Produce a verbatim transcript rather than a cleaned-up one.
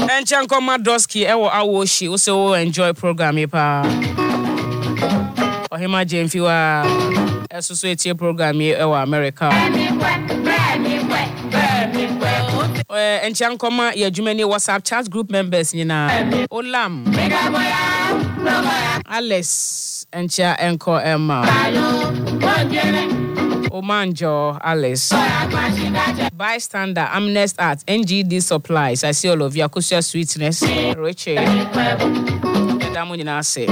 Enchanko Madoski, ewo awoshi, also enjoy program pa. Ohima Jemfiwa, associate program ewa America. Enchanko ma ye jumeni WhatsApp chat group members nina. Olam. Alice, Encha Enko Emma. Omanjo, Alice. Bystander, Amnest at N G D Supplies. I see all of you. Akusia Sweetness. Richie. Damunina say.